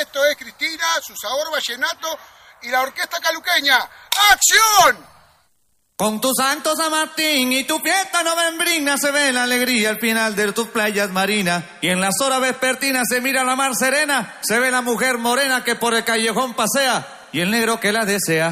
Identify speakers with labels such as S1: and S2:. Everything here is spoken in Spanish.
S1: Esto es Cristina, su sabor vallenato y la orquesta caluqueña. ¡Acción!
S2: Con tu Santo San Martín y tu fiesta novembrina se ve la alegría al final de tus playas marinas. Y en las horas vespertinas se mira la mar serena, se ve la mujer morena que por el callejón pasea y el negro que la desea.